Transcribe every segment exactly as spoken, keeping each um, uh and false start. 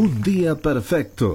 Un día perfecto.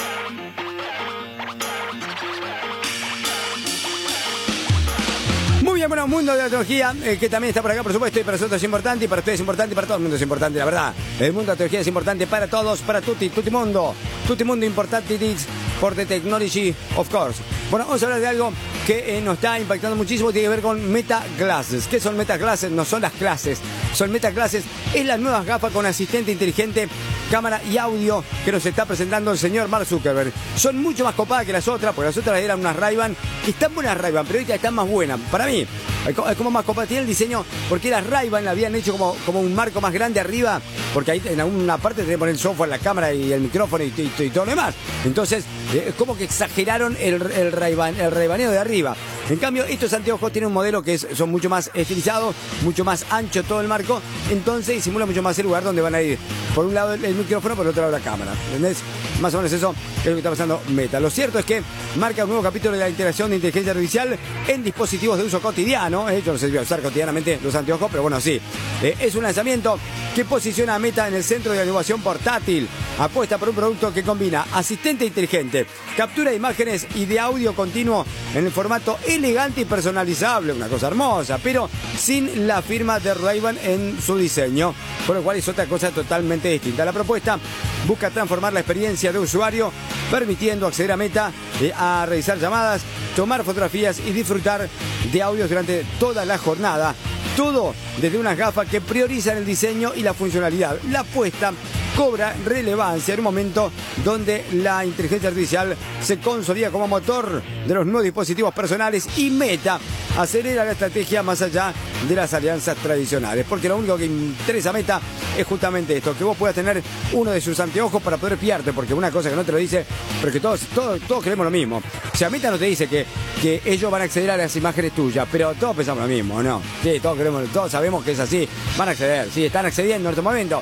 Muy bien, bueno, mundo de la tecnología, eh, que también está por acá, por supuesto, y para nosotros es importante, y para ustedes es importante, y para todo el mundo es importante, la verdad. El mundo de la tecnología es importante para todos, para tutti, tutti mundo. Tutti mundo importante for the technology, of course. Bueno, vamos a hablar de algo que eh, nos está impactando muchísimo, tiene que ver con Meta Glasses. ¿Qué son Meta Glasses? No son las clases, son Meta Glasses. Es las nuevas gafas con asistente inteligente, cámara y audio que nos está presentando el señor Mark Zuckerberg. Son mucho más copadas que las otras, porque las otras eran unas Ray-Ban, que están buenas Ray-Ban, pero ahorita están más buenas. Para mí, es como más copada. Tiene el diseño, porque las Ray-Ban la habían hecho como, como un marco más grande arriba, porque ahí en alguna parte tenés que poner el software, la cámara y el micrófono y, y, y todo lo demás. Entonces, eh, es como que exageraron el, el Ray-Ban, el Ray-Baneo de arriba. En cambio, estos anteojos tienen un modelo que es, son mucho más estilizados, mucho más ancho todo el marco, entonces y simula mucho más el lugar donde van a ir. Por un lado el, el micrófono, por el otro lado la cámara. ¿Entendés? Más o menos eso es lo que está pasando Meta. Lo cierto es que marca un nuevo capítulo de la integración de inteligencia artificial en dispositivos de uso cotidiano. Eh, yo no sé si voy a usar cotidianamente los anteojos, pero bueno, sí. Eh, es un lanzamiento que posiciona a Meta en el centro de la innovación portátil. Apuesta por un producto que combina asistente inteligente, captura de imágenes y de audio continuo en el formato elegante y personalizable. Una cosa hermosa, pero sin la firma de Ray-Ban en su diseño. Por lo cual es otra cosa totalmente distinta. La propuesta busca transformar la experiencia de usuario, permitiendo acceder a Meta, eh, a realizar llamadas, tomar fotografías y disfrutar de audios durante toda la jornada. Todo desde unas gafas que priorizan el diseño y la funcionalidad. La apuesta cobra relevancia en un momento donde la inteligencia artificial se consolida como motor de los nuevos dispositivos personales y Meta acelera la estrategia más allá de las alianzas tradicionales, porque lo único que interesa a Meta es justamente esto, que vos puedas tener uno de sus anteojos para poder espiarte, porque una cosa que no te lo dice, pero que todos, todos, todos queremos lo mismo. O sea, Meta no te dice que, que ellos van a acceder a las imágenes tuyas, pero todos pensamos lo mismo, ¿no? Sí, todos queremos, todos sabemos que es así, van a acceder, sí, están accediendo en este momento.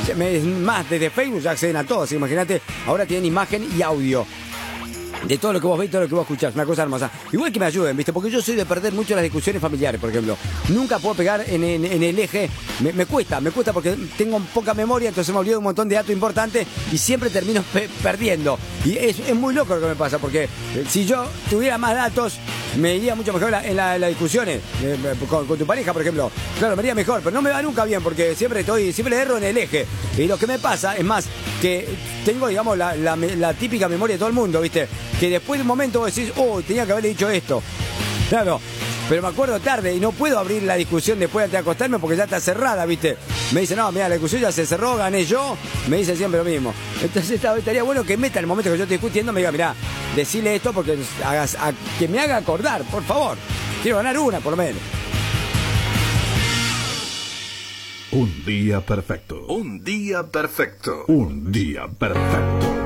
Más, desde Facebook ya acceden a todos, imagínate, ahora tienen imagen y audio de todo lo que vos ves, todo lo que vos escuchás, una cosa hermosa. Igual que me ayuden, ¿viste? Porque yo soy de perder mucho las discusiones familiares, por ejemplo. Nunca puedo pegar en, en, en el eje, me, me cuesta, me cuesta porque tengo poca memoria, entonces me olvido un montón de datos importantes y siempre termino pe perdiendo. Y es, es muy loco lo que me pasa, porque si yo tuviera más datos, me iría mucho mejor en las la discusiones eh, con, con tu pareja, por ejemplo. Claro, me iría mejor, pero no me va nunca bien porque siempre estoy, siempre erro en el eje. Y lo que me pasa es más que tengo, digamos, la, la, la típica memoria de todo el mundo, ¿viste? Que después de un momento vos decís, oh, tenía que haberle dicho esto. Claro, pero me acuerdo tarde y no puedo abrir la discusión después antes de acostarme porque ya está cerrada, ¿viste? Me dice, no, mira, la discusión ya se cerró, gané yo. Me dice siempre lo mismo. Entonces estaría bueno que Meta en el momento que yo estoy discutiendo me diga, mira, decile esto porque hagas, a, que me haga acordar, por favor. Quiero ganar una, por lo menos. Un día perfecto. Un día perfecto. Un día perfecto.